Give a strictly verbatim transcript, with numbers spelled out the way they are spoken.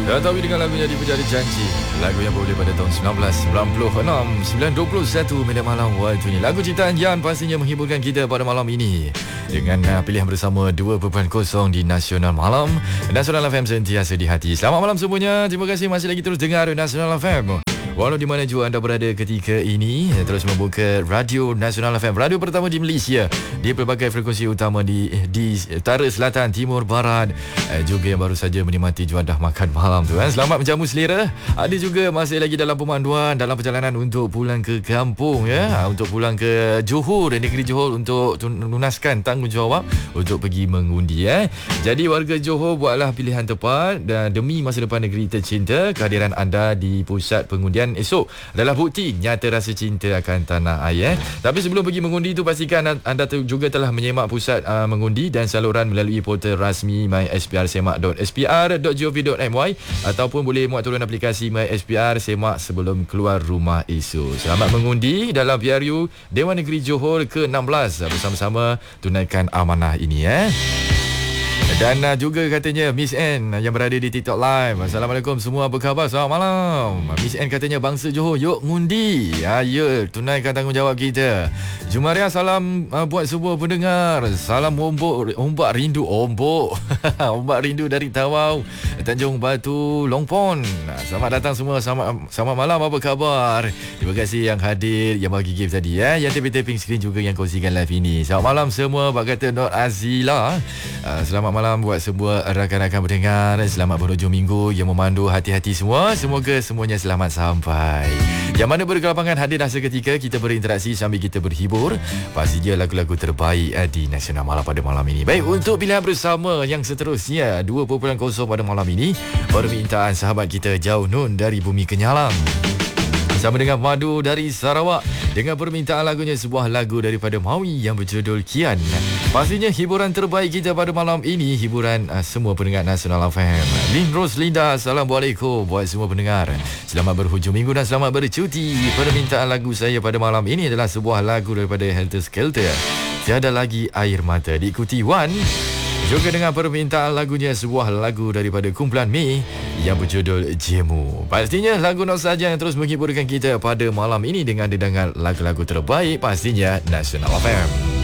Datawi dengan lagunya Dipejari Janji, lagu yang boleh pada tahun seribu sembilan ratus sembilan puluh enam, sembilan dua puluh satu minit malam waktu ini. Lagu ciptaan Jan pastinya menghiburkan kita pada malam ini dengan uh, pilihan bersama dua perpuluhan kosong di Nasional Malam. Nasional F M sentiasa di hati. Selamat malam semuanya. Terima kasih masih lagi terus dengar Nasional F M. Walau di mana jua anda berada ketika ini, terus membuka Radio Nasional F M, radio pertama di Malaysia, di pelbagai frekuensi utama di di utara, selatan, timur, barat, eh, juga yang baru saja menikmati juadah makan malam tu. Eh. Selamat menjamu selera. Ada juga masih lagi dalam pemanduan, dalam perjalanan untuk pulang ke kampung, ya, untuk pulang ke Johor, negeri Johor, untuk lunaskan tanggungjawab untuk pergi mengundi. Eh. Jadi warga Johor, buatlah pilihan tepat dan demi masa depan negeri tercinta. Kehadiran anda di pusat pengundian esok adalah bukti nyata rasa cinta akan tanah air. Tapi sebelum pergi mengundi tu, pastikan anda juga telah menyemak pusat uh, mengundi dan saluran melalui portal rasmi my s p r semak dot s p r dot gov dot m y ataupun boleh muat turun aplikasi MySPR Semak sebelum keluar rumah esok. Selamat mengundi dalam P R U Dewan Negeri Johor ke enam belas. Bersama-sama tunaikan amanah ini, eh. Dan uh, juga katanya Miss N yang berada di TikTok Live. Assalamualaikum semua, apa khabar? Selamat malam. Miss N katanya bangsa Johor, yuk ngundi. Ya, ya, tunaikan tanggungjawab kita. Jumaria, salam uh, buat semua pendengar. Salam ombak, ombak rindu. Ombak Ombak rindu dari Tawau, Tanjung Batu, Longpon. Selamat datang semua. Selamat, selamat malam, apa khabar? Terima kasih yang hadir, yang bagi gift tadi, ya. Yang tapping-tapping screen juga yang kongsikan live ini. Selamat malam semua, Pak kata Nur Azila. uh, Selamat malam buat semua rakan-rakan pendengar. Selamat berhujung minggu yang memandu hati-hati semua. Semoga semuanya selamat sampai. Yang mana berkelapangan hadir dah seketika, kita berinteraksi sambil kita berhibur. Pasti dia lagu-lagu terbaik di Nasional Malam pada malam ini. Baik, untuk pilihan bersama yang seterusnya dua perpuluhan kosong pada malam ini, permintaan sahabat kita Jauh Nun dari Bumi Kenyalang bersama dengan Madu dari Sarawak dengan permintaan lagunya, sebuah lagu daripada Maui yang berjudul Kian. Pastinya hiburan terbaik kita pada malam ini, hiburan uh, semua pendengar Nasional F M. Lin Roslinda, Assalamualaikum buat semua pendengar. Selamat berhujung minggu dan selamat bercuti. Permintaan lagu saya pada malam ini adalah sebuah lagu daripada Helter Skelter, Tiada Lagi Air Mata. Diikuti Wan juga dengan permintaan lagunya, sebuah lagu daripada kumpulan Mi yang berjudul Jemu. Pastinya lagu nostalgia yang terus menghiburkan kita pada malam ini dengan dedangan lagu-lagu terbaik pastinya Nasional F M.